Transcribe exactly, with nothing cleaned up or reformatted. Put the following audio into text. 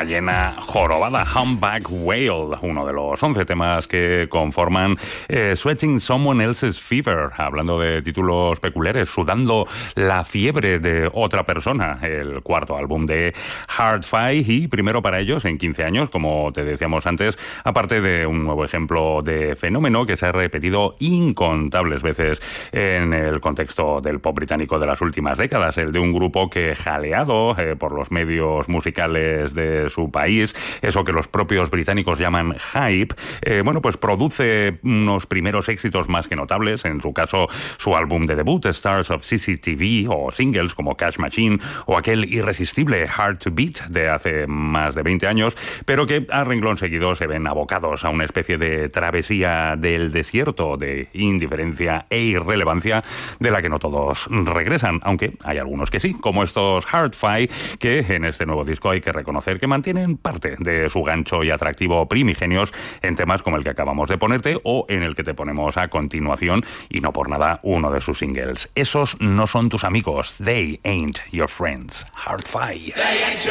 ballena jorobada, Humpback Whale, uno de los once temas que conforman eh, Sweating Someone Else's Fever, hablando de títulos peculiares, sudando la fiebre de otra persona, el cuarto álbum de Hard-Fi, y primero para ellos en quince años, como te decíamos antes, aparte de un nuevo ejemplo de fenómeno que se ha repetido incontables veces en el contexto del pop británico de las últimas décadas, el de un grupo que, jaleado eh, por los medios musicales de su país, eso que los propios británicos llaman hype, eh, bueno, pues produce unos primeros éxitos más que notables, en su caso su álbum de debut, Stars of C C T V, o singles como Cash Machine o aquel irresistible Hard to Beat de hace más de veinte años, pero que a renglón seguido se ven abocados a una especie de travesía del desierto de indiferencia e irrelevancia de la que no todos regresan, aunque hay algunos que sí, como estos Hard-Fi, que en este nuevo disco hay que reconocer que mantienen parte de su gancho y atractivo primigenios en temas como el que acabamos de ponerte o en el que te ponemos a continuación, y no por nada uno de sus singles. Esos no son tus amigos. They ain't your friends. Hard-Fi. They ain't your